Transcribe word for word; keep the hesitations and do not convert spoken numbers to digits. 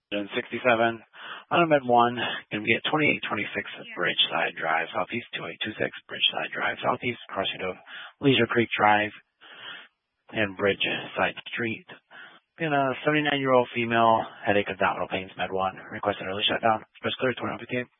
sixty-seven on Med one, going to be at twenty-eight twenty-six Bridgeside Drive, Southeast two eight two six Bridgeside Drive, Southeast, crossing of Leisure Creek Drive and Bridgeside Street. Being a seventy-nine-year-old female, headache, abdominal pains, Med one, requesting early shutdown. Express clear, twenty-one fifty-eight.